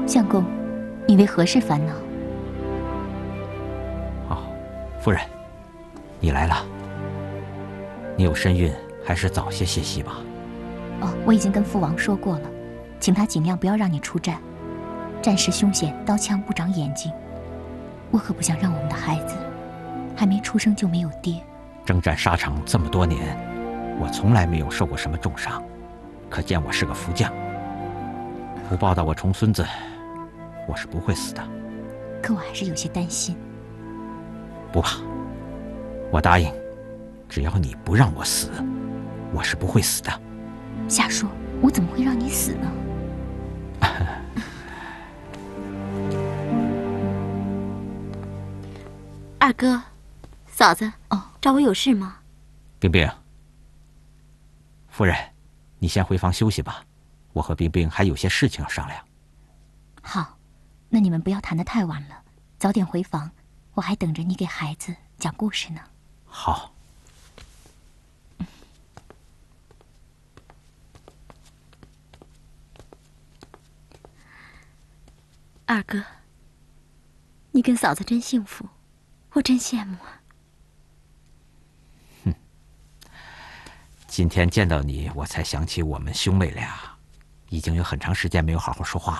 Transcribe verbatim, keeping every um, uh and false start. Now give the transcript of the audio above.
相公，你为何事烦恼？ 哦，夫人，你来了。你有身孕，还是早些歇息吧。 哦，我已经跟父王说过了，请他尽量不要让你出战。战事凶险，刀枪不长眼睛。我可不想让我们的孩子还没出生就没有爹。 征战沙场这么多年，我从来没有受过什么重伤，可见我是个福将。不报答我重孙子，我是不会死的。 可我还是有些担心。 不怕，我答应，只要你不让我死，我是不会死的。 瞎说，我怎么会让你死呢？ 二哥，嫂子， 哦， 找我有事吗？ 冰冰，夫人，你先回房休息吧，我和冰冰还有些事情要商量。 好，那你们不要谈得太晚了，早点回房，我还等着你给孩子讲故事呢。 好。 二哥，你跟嫂子真幸福，我真羡慕啊。 哼，今天见到你，我才想起我们兄妹俩已经有很长时间没有好好说话了。